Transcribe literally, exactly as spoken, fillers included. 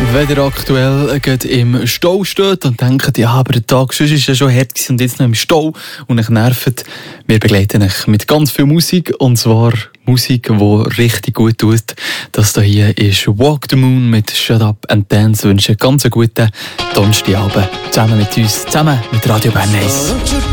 Wenn ihr aktuell gerade im Stau steht und denkt, ja, aber der Tag sonst ist ja schon hart gewesen und jetzt noch im Stau und euch nervt, wir begleiten euch mit ganz viel Musik, und zwar Musik, die richtig gut tut. Das hier ist Walk the Moon mit Shut Up and Dance. Ich wünsche einen ganz guten Donnerstagabend zusammen mit uns, zusammen mit Radio Bern eins.